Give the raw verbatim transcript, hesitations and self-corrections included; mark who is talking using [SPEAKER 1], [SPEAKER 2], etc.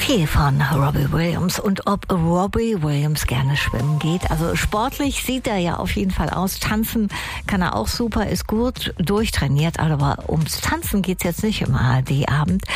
[SPEAKER 1] Lucky von Robbie Williams. Und ob Robbie Williams gerne schwimmen geht, also sportlich sieht er ja auf jeden Fall aus. Tanzen kann er auch super, ist gut durchtrainiert, aber ums Tanzen geht's jetzt nicht im A R D-Abend.